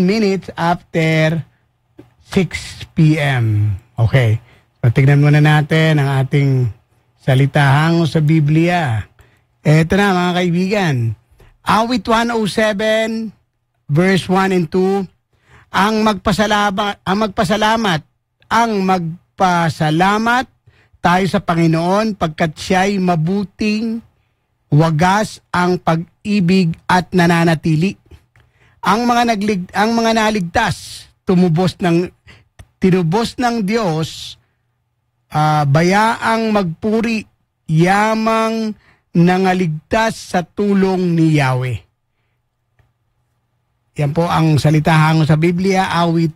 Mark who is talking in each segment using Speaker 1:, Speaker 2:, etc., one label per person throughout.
Speaker 1: minutes after 6 p.m. Okay. So, tignan muna natin ang ating salita hango sa Biblia. Eto na mga kaibigan. Awit 107, verse 1 and 2. Ang magpasalamat tayo sa Panginoon pagkat siya'y mabuting, wagas ang pag-ibig at nananatili. Ang mga naligtas, tinubos ng Diyos, bayaang magpuri, yamang nangaligtas sa tulong ni Yahweh. Yan po ang salita hango sa Biblia, awit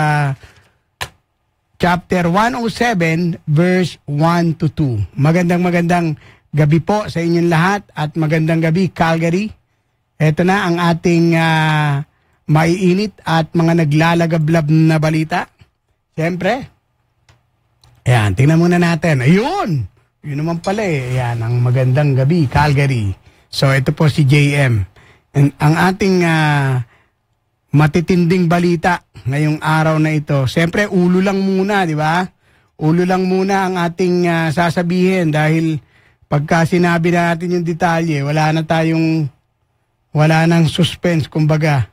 Speaker 1: chapter 107, verse 1 to 2. Magandang gabi po sa inyong lahat at magandang gabi, Calgary. Ito na ang ating maiinit at mga naglalagablab na balita. Siyempre, ayan, tingnan muna natin. Ayun! Yun naman pala eh. Ayan, ang magandang gabi, Calgary. So, ito po si JM. Ang ating matitinding balita ngayong araw na ito. Siyempre, ulo lang muna, di ba? Ulo lang muna ang ating sasabihin dahil pagka sinabi natin yung detalye, wala nang suspense, kumbaga.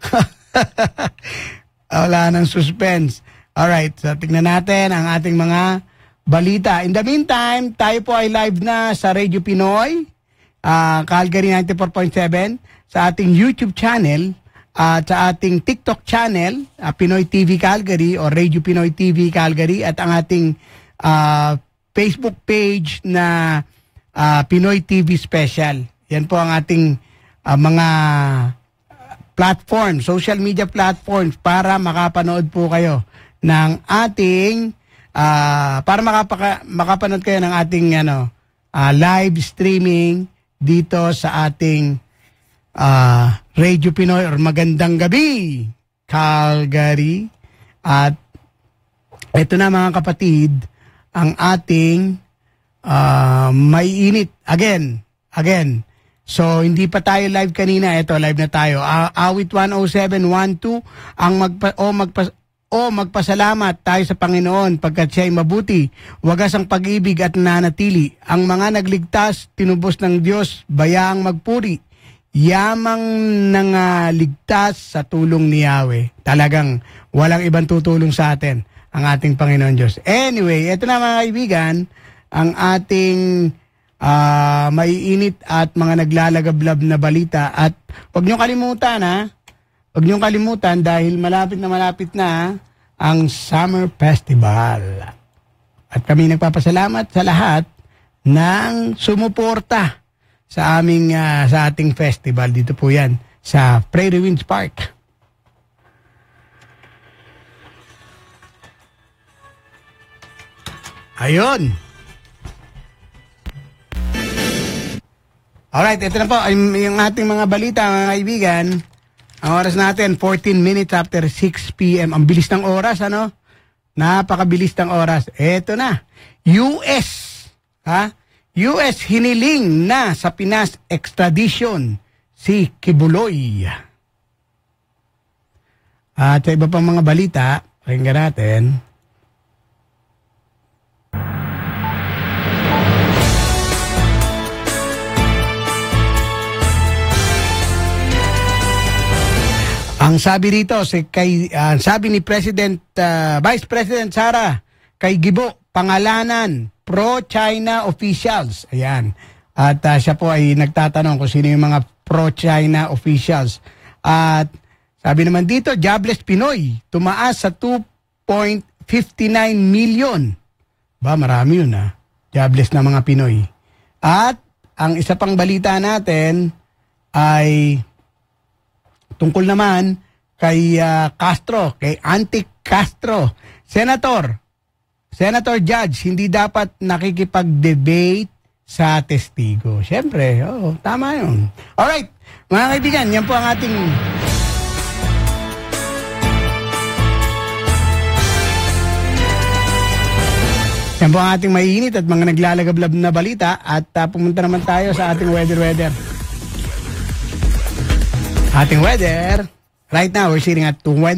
Speaker 1: Wala nang suspense. Alright, so tignan natin ang ating mga balita. In the meantime, tayo po ay live na sa Radio Pinoy, Calgary 94.7, sa ating YouTube channel, at sa ating TikTok channel, Pinoy TV Calgary o Radio Pinoy TV Calgary, at ang ating Facebook page na Pinoy TV Special. Yan po ang ating mga platform, social media platforms para makapanood po kayo ng ating para makapanood kayo ng ating live streaming dito sa ating Radio Pinoy or magandang gabi, Calgary. At ito na mga kapatid, ang ating maiinit again. So, hindi pa tayo live kanina. Ito, live na tayo. Awit 107.1.2, magpasalamat tayo sa Panginoon pagkat siya'y mabuti, wagas ang pag-ibig at nananatili. Ang mga nagligtas, tinubos ng Diyos, bayaang magpuri, yamang nangaligtas sa tulong ni Yahweh. Talagang walang ibang tutulong sa atin, ang ating Panginoon Diyos. Anyway, ito na mga kaibigan, ang ating maiinit at mga naglalagablab na balita. At huwag niyong kalimutan dahil malapit na ang Summer Festival. At kami nagpapasalamat sa lahat ng sumuporta sa ating festival. Dito po yan sa Prairie Winds Park. Ayun. Alright, ito na po yung ating mga balita, mga kaibigan. Ang oras natin, 14 minutes after 6 p.m. Ang bilis ng oras, ano? Napakabilis ng oras. Ito na. US hiniling na sa Pinas extradition si Kibuloy. At sa iba pang mga balita, pakinggan natin. Ang sabi rito, sabi ni Vice President Sara kay Gibo, pangalanan, pro-China officials. Ayan. At siya po ay nagtatanong kung sino yung mga pro-China officials. At sabi naman dito, jobless Pinoy, tumaas sa 2.59 million. Ba, marami yun jobless na mga Pinoy. At ang isa pang balita natin ay tungkol naman kay Castro, kay Anti-Castro. Senator Judge, hindi dapat nakikipag-debate sa testigo. Siyempre, tama yun. Alright, mga kaibigan, yan po ang ating... Yan po ang ating maiinit at mga naglalagablab na balita. At pumunta naman tayo sa ating weather. Ating weather, right now we're sitting at 20.